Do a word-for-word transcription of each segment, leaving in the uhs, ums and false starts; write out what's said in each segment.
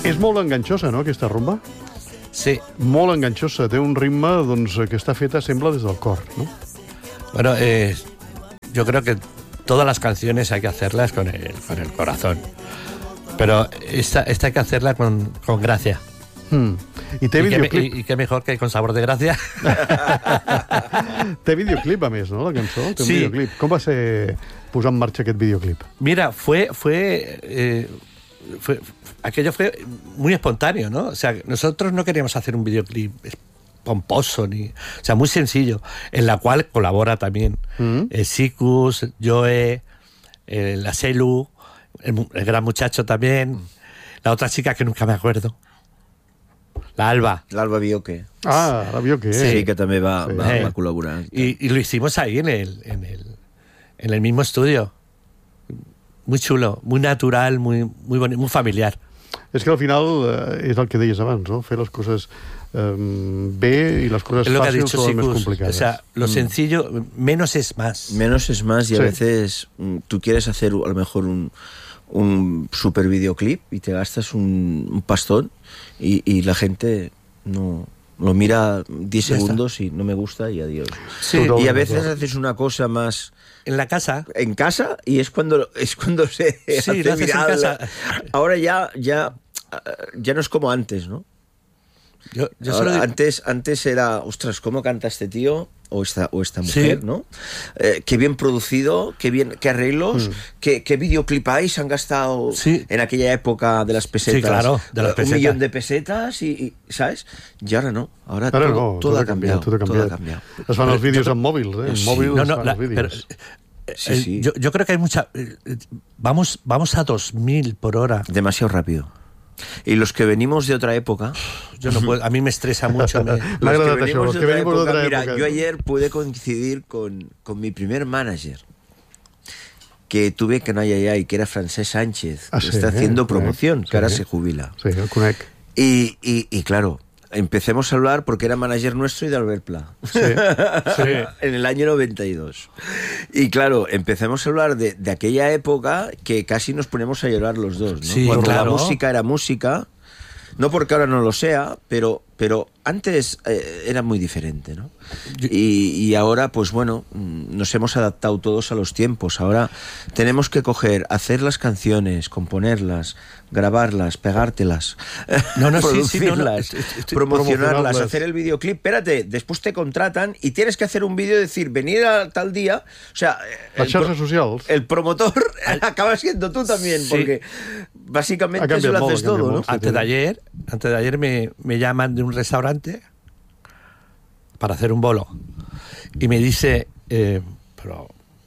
És molt enganxosa, no, aquesta rumba? Sí. Molt enganxosa. Té un ritme doncs, que està feta, sembla, des del cor, ¿no? Bueno, eh, yo creo que todas las canciones hay que hacerlas con el, con el corazón. Pero esta, esta hay que hacerla con, con gracia. Hmm. I té I, videoclip. que, i, I què mejor que con sabor de gracia. Té videoclip, a més, no, la cançó? Té un Sí. videoclip. Com va ser posar en marxa aquest videoclip? Mira, fue, fue, eh, fue, aquello fue muy espontáneo, ¿no? O sea, nosotros no queríamos hacer un videoclip pomposo, ni, o sea, muy sencillo, en la cual colabora también Mm. eh, Sikus, Joe, eh, la Selu, el, mu- el gran muchacho también, la otra chica que nunca me acuerdo, la Alba. L'Alba Bioque. Ah, ara vio que és. Sí, que també va, Sí. va, Eh. va col·laborar. Y, y lo hicimos ahí en el, en el, en el mismo estudio. Muy chulo, muy natural, muy, muy bonito, muy familiar. És que al final eh, és el que deies abans, no? Fer les coses eh, bé i les coses Es lo que ha fàcils dicho són les més Sikus. O complicades. sea, lo sencillo, menos es más. Menos es más y Sí. a veces mm, tú quieres hacer a lo mejor un, un super videoclip y te gastas un, un pastón y, y la gente no lo mira diez Ya está. segundos y no me gusta y adiós. Sí. Total. Y a veces haces una cosa más En la casa. en casa y es cuando es cuando se Sí, hace lo haces en viral. casa. Ahora ya ya ya no es como antes, ¿no? Yo, yo Ahora, solo digo- antes, antes era, ostras, ¿cómo canta este tío o esta, o esta mujer, Sí. ¿no? Eh, qué bien producido, qué bien, qué arreglos, qué, qué videoclip hay, se han gastado Sí. en aquella época de las pesetas. Sí, claro, de las eh, pesetas. Un millón de pesetas y, y, ¿sabes? Y ahora no, ahora, Ara todo, no, todo ha cambiado, tot ha todo ha canviat. cambiado. Es fan els vídeos amb mòbils, eh? En Sí. mòbils No, es no, fan la- els pero, vídeos. eh, Sí, eh, sí. Yo, yo creo que hay mucha... eh, eh, Vamos, vamos a dos mil por hora. Demasiado rápido. Y los que venimos de otra época... Yo no puedo, a mí me estresa mucho. me- M'ha Los que agradat això, venimos los de que otra venimos de época, otra mira, època. yo ayer pude coincidir con, con mi primer manager que tuve que no hay allá y que era Francesc Sánchez, Ah, que sí, está eh, haciendo sí, promoción, sí. que ahora se jubila. Sí, el conec. Y, y, y claro, empecemos a hablar porque era manager nuestro y de Albert Pla. Sí, sí. En el año noventa y dos. Y claro, empecemos a hablar de, de aquella época que casi nos ponemos a llorar los dos, ¿no? Sí, Cuando claro. la música era música, no porque ahora no lo sea, pero, pero antes eh, era muy diferente, ¿no? Y, y ahora, pues bueno, mm, nos hemos adaptado todos a los tiempos. Ahora tenemos que coger, hacer las canciones, componerlas, grabarlas, pegártelas, No, no, sí, sí, no, no, producirlas, estoy- estoy- promocionarlas, promocionarlas. hacer el videoclip. Espérate, después te contratan y tienes que hacer un vídeo y decir, venir a tal día. O sea, Les el, pro- xarxes socials. el promotor acaba siendo tú también, Sí. porque Ha básicamente cambiado eso lo molt, haces ha cambiado todo, ¿no? molt. Antes de ayer, antes de ayer me, me llaman de un restaurante para hacer un bolo. Y me dice, eh, pero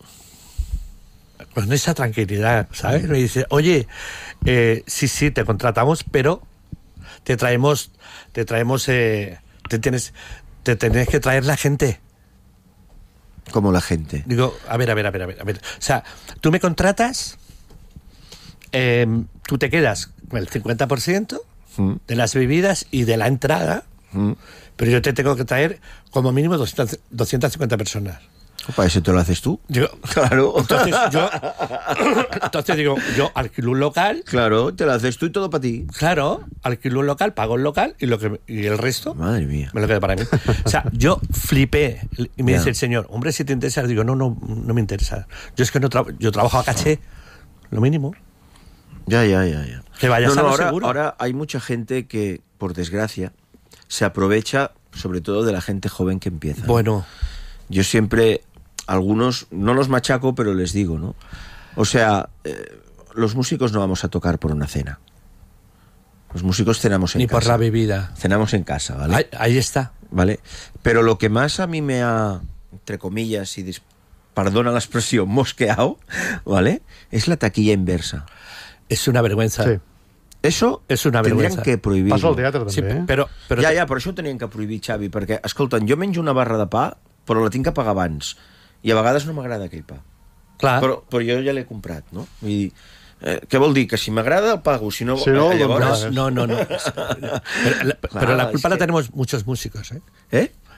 con esa tranquilidad, ¿sabes? Me dice, oye, eh, sí, sí, te contratamos, pero te traemos, te traemos, eh, te tienes, te tenés que traer la gente. Como la gente. Digo, a ver, a ver, a ver, a ver, a ver. O sea, tú me contratas, eh, tú te quedas con el cincuenta por ciento Mm. de las bebidas y de la entrada, Mm. pero yo te tengo que traer como mínimo doscientas, doscientas cincuenta personas. ¿Para eso te lo haces tú? Digo, Claro. entonces yo, entonces digo, yo alquilo un local, Claro, te lo haces tú y todo para ti. claro, alquilo un local, pago el local y lo que y el resto Madre mía. me lo quedo para mí. O sea, yo flipé y me Ya. dice el señor, hombre, si te interesa, digo, no, no, no me interesa. Yo es que no tra- yo trabajo a caché, lo mínimo. Ya, ya, ya, ya. Que vayas no, no, a lo ahora, seguro. ahora hay mucha gente que, por desgracia, se aprovecha sobre todo de la gente joven que empieza. Bueno, Yo siempre, algunos, no los machaco, pero les digo, ¿no? O sea, eh, los músicos no vamos a tocar por una cena. Los músicos cenamos en ni casa. por la bebida. Cenamos en casa, ¿vale? Ahí, ahí está. ¿Vale? Pero lo que más a mí me ha, entre comillas, y dis- perdona la expresión, mosqueado, ¿vale? Es la taquilla inversa. Es una vergüenza. Sí. Eso És una tindrien vergüenza. que prohibir-ho. Passa al teatre, també, Sí, eh? però, però ja, ja, per això ho tenien que prohibir, Xavi, perquè, escolta'm, jo menjo una barra de pa, però la tinc que pagar abans. I a vegades no m'agrada aquell pa. clar, Però, però jo ja l'he comprat, no? Vull dir, eh, què vol dir? Que si m'agrada el pago, si no... Si no, eh, doncs llavors... no, no, no, no. Pero, la, pero la culpa es la que- tenemos muchos músicos, ¿eh? Eh?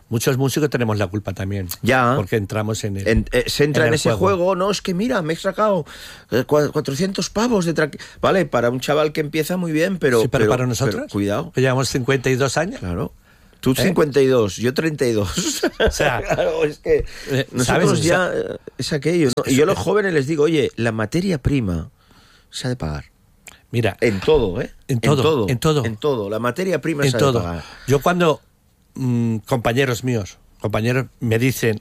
muchos músicos tenemos la culpa también. Ya. Porque entramos en el En, eh, se entra en, en el ese juego. juego, no, es que mira, me he sacado eh, cuatrocientos pavos de tra... Vale, para un chaval que empieza muy bien, pero... Sí, pero, pero para nosotros, pero, cuidado. Que llevamos cincuenta y dos años. Claro. Tú ¿Eh? cincuenta y dos, yo treinta y dos. O sea, claro, es que eh, nosotros ¿sabes? ya O sea, eh, es aquello, ¿no? Y yo a los jóvenes les digo, oye, la materia prima se ha de pagar. Mira, En todo, ¿eh? En todo, en todo. en todo. En todo. La materia prima en se ha todo. de pagar. Yo cuando mmm, compañeros míos, compañeros me dicen,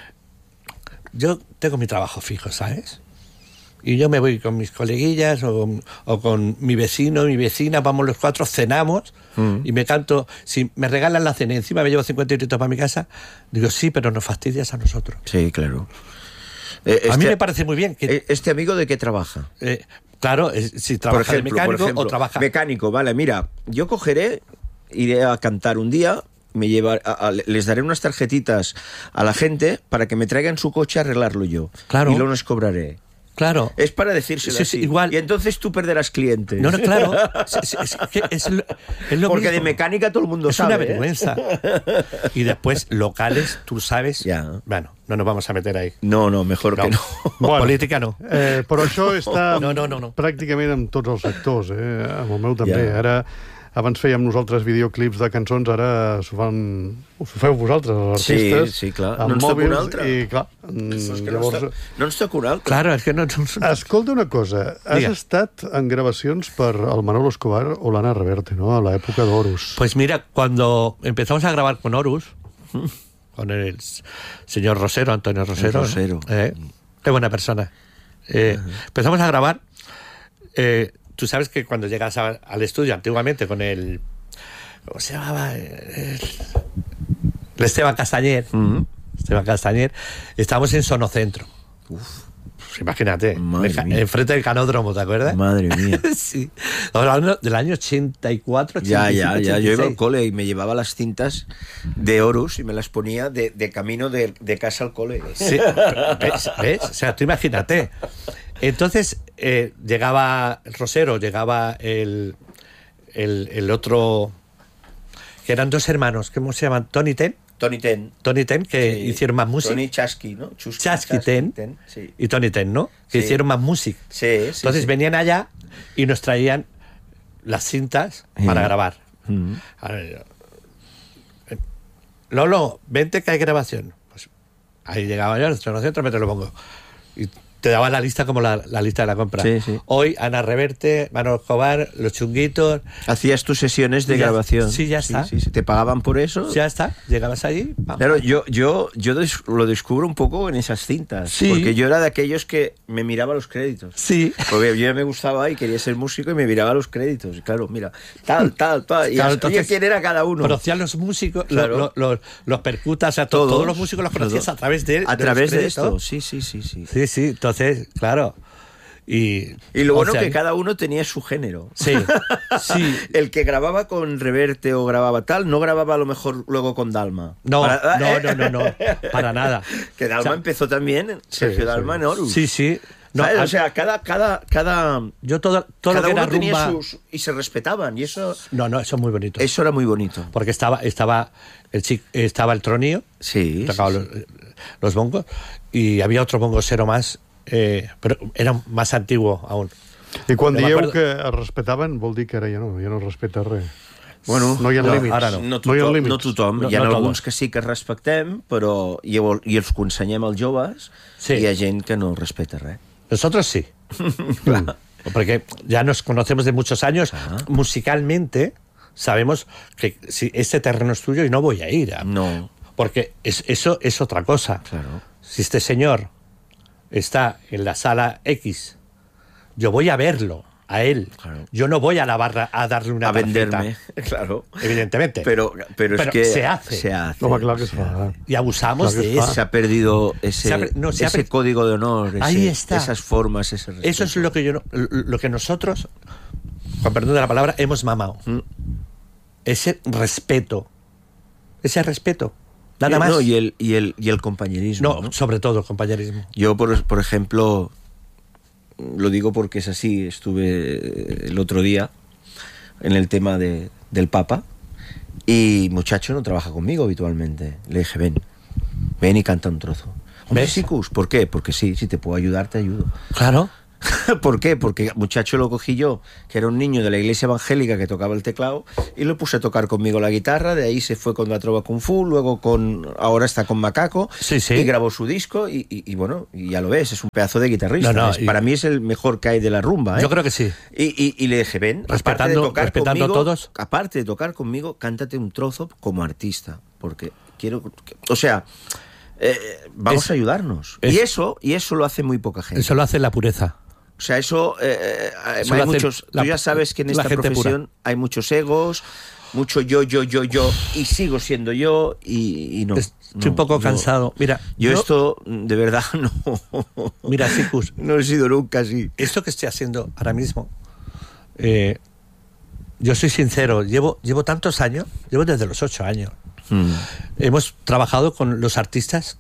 yo tengo mi trabajo fijo, ¿sabes? Y yo me voy con mis coleguillas o, o con mi vecino, mi vecina, vamos los cuatro, cenamos mm. y me canto. Si me regalan la cena y encima me llevo cincuenta euritos para mi casa, digo, sí, pero nos fastidias a nosotros. Sí, claro. Eh, este, a mí me parece muy bien. que ¿Este amigo de qué trabaja? Eh, claro, eh, si trabaja por ejemplo, de mecánico por ejemplo, o trabaja... Mecánico, vale, mira, yo cogeré, iré a cantar un día... Me lleva, a, a, les daré unas tarjetitas a la gente para que me traigan su coche a arreglarlo yo. Claro. Y lo les cobraré. Claro. Es para decírselo sí, así. Sí, igual. Y entonces tú perderás clientes. No, no, claro. es, es, es, es lo, es lo Porque mismo. de mecánica todo el mundo es sabe. Es una vergüenza. ¿eh? Y después, locales, tú sabes... Ya. Bueno, no nos vamos a meter ahí. No, no, mejor no. que no. Bueno, política no. Eh, però això està no, no, no, no. pràcticament en tots els sectors. Eh? Amb el meu també. Ja. Ara... Abans fèiem nosaltres videoclips de cançons, ara s'ho fan... Ho feu vosaltres, els artistes. Sí, sí, clar. Amb no ens toca mòbils, un altre. I, clar, és que llavors... no, ens no ens toca un altre. Claro, es que no... no... Escolta una cosa. Has Diga. estat en gravacions per el Manolo Escobar o l'Anna Reverte, ¿no? A l'època d'Horus. Pues mira, cuando empezamos a grabar con Horus, con el señor Rosero, Antonio Rosero... El Rosero. Eh, qué buena persona. Eh, uh-huh. Empezamos a grabar... Eh, tú sabes que cuando llegas a, al estudio antiguamente con el... ¿Cómo se llamaba? El, el Esteban Castañer. Uh-huh. Esteban Castañer. Estábamos en Sonocentro. Uf. Pues imagínate. Enfrente del canódromo, ¿te acuerdas? Madre mía. Sí. Estamos hablando del año ochenta y cuatro, ochenta y cinco, ya, ya, ya. ochenta y seis. Yo iba al cole y me llevaba las cintas de Horus y me las ponía de, de camino de, de casa al cole. Sí. ¿Ves? ¿Ves? O sea, tú imagínate. Entonces eh, llegaba Rosero, llegaba el, el, el otro, que eran dos hermanos, ¿cómo se llaman? Tony Ten. Tony Ten. Tony Ten, que sí. hicieron más música. Tony Chasky, ¿no? Chusky, Chasky Ten, Ten sí. y Tony Ten, ¿no? Que sí. hicieron más música. Sí, sí, Entonces sí. venían allá y nos traían las cintas sí. para grabar. Mm. A ver, Lolo, vente que hay grabación. Pues ahí llegaba yo, nuestro centro, me te lo pongo. Y te daba la lista como la, la lista de la compra. Sí, sí. Hoy, Ana Reverte, Manolo Escobar, Los Chunguitos. Hacías tus sesiones de ya, grabación. Sí, ya está. Sí, sí, sí. ¿Te pagaban por eso? Ya está. Llegabas allí. Vamos. Claro, yo, yo, yo des- lo descubro un poco en esas cintas. Sí. Porque yo era de aquellos que me miraba los créditos. Sí. Porque yo me gustaba y quería ser músico y me miraba los créditos. Y claro, mira, tal, tal, tal. Y Claro, sabía entonces, quién era cada uno. Conocían los músicos, Claro. lo, lo, los, los percutas, o sea, to- Todos, todos los músicos los conocías todos. a través de A de través los de esto, créditos. sí, sí, sí, sí. Sí, sí. Entonces, claro. Y, Y lo bueno o sea, que cada uno tenía su género. Sí, sí. El que grababa con Reverte o grababa tal, no grababa a lo mejor luego con Dalma. No, Para- no, no, no, no, para nada. Que Dalma O sea, empezó también, Sergio sí. Dalma en Horus. Sí, sí. No, ¿Sabes? a- O sea, cada, cada, cada, yo todo, todo cada lo que uno era tenía rumba... sus... Y se respetaban, y eso, No, no, eso es muy bonito. eso era muy bonito. Porque estaba, estaba el chico, estaba el tronío, Sí, tocaba sí, los, los bongos, y había otro bongosero más, eh, però era más antiguo aún. I quan Però dieu m'acuerdo- que es respetaven, vol dir que ara ja no, ja no es respeta res. Bueno, no hi ha no, límits. ara no. No no hi ha tothom, límits. no tothom. No- hi ha no alguns tothom. que sí que respectem, però i, i els que ensenyem als joves, Sí. hi ha gent que no respeta res. Nosotros sí. Porque ya nos conocemos de muchos años. Ajá. Musicalmente sabemos que si este terreno es tuyo y no voy a ir. A, No, Porque es, eso es otra cosa. claro. Si este señor está en la sala X, yo voy a verlo, a él. Claro. Yo no voy a la barra a darle una A tarjeta, venderme, claro. evidentemente. Pero, pero es Pero que se hace. Se hace. Home, clar que es fa. y abusamos Claro que de es eso. Se ha perdido ese, Se ha per- no, se ha ese per- código de honor, ese- Ahí está. esas formas, ese respeto. Eso es lo que yo no- lo que nosotros, con perdón de la palabra, hemos mamado. Mm. Ese respeto. Ese respeto. Nada Y- más. no, y, el, y, el, y el compañerismo. No, ¿no? sobre todo, compañerismo. Yo, por, por ejemplo, lo digo porque es así, estuve el otro día en el tema de, del Papa Y muchacho no trabaja conmigo habitualmente. Le dije, ven, ven y canta un trozo. Hombre, Sicus, ¿por qué? Porque sí, si te puedo ayudar, te ayudo. Claro. ¿Por qué? Porque muchacho lo cogí yo, que era un niño de la iglesia evangélica que tocaba el teclado, y lo puse a tocar conmigo la guitarra. De ahí se fue con la trova Kung Fu, luego con ahora está con Macaco, sí, sí. y grabó su disco y, y, y bueno, y ya lo ves, es un pedazo de guitarrista. No, no, es, y... para mí es el mejor que hay de la rumba, ¿eh? Yo creo que sí. Y, y, y le dije, ven, respetando, aparte de tocar respetando conmigo, a todos. aparte de tocar conmigo, cántate un trozo como artista, porque quiero, o sea, eh, vamos es, a ayudarnos. Es, y eso, y eso lo hace muy poca gente. Eso lo hace la pureza. O sea, eso, eh, eso hay muchos. La, tú ya sabes que en esta profesión pura. Hay muchos egos, mucho yo, yo, yo, yo, y sigo siendo yo, y, y no. Estoy no, un poco yo, cansado. Mira, yo, yo esto, de verdad, no. Mira, Sicus, no he sido nunca así. Esto que estoy haciendo ahora mismo, eh, yo soy sincero, llevo, llevo tantos años, llevo desde los ocho años. Hmm. Hemos trabajado con los artistas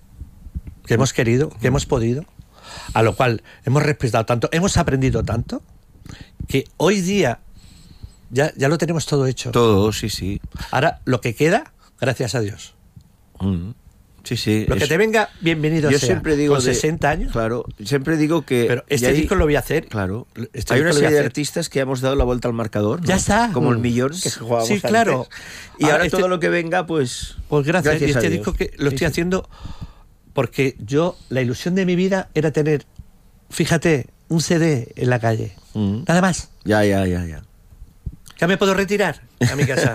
que hemos querido, que hemos podido. A lo cual hemos respetado tanto, hemos aprendido tanto, que hoy día ya, ya lo tenemos todo hecho. Todo, sí, sí. Ahora, lo que queda, gracias a Dios. Mm. Sí, sí. Lo que te venga, bienvenido yo sea. Siempre digo con de, sesenta años. Claro, siempre digo que... Pero este hay, disco lo voy a hacer. Claro. Este hay una serie de artistas que hemos dado la vuelta al marcador, ¿no? Ya está. Como el millón que jugábamos sí, claro. antes. Y ahora, ahora este, todo lo que venga, pues... Pues gracias. gracias y este a disco Dios. que lo estoy sí, haciendo... Porque yo, la ilusión de mi vida era tener, fíjate, un C D en la calle. Mm. Nada más. Ya, ya, ya, ya. Ya me puedo retirar a mi casa.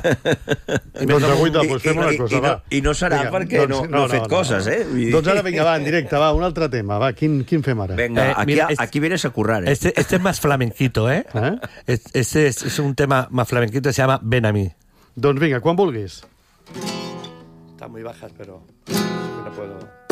I doncs, Agüita, doncs fem una cosa, va. I no serà vinga, perquè doncs, no, no, no he fet no, coses, eh? Vull dir... Doncs ara, vinga, va, en directe, va, un altre tema. Va, quin, quin fem ara? Venga, eh, aquí, mira, este, aquí vienes a currar, eh? Este, este es más flamenquito, eh? ¿Eh? Este es, es un tema más flamenquito, se llama Ven a mí. Doncs vinga, quan vulguis. Están muy bajas, pero no puedo...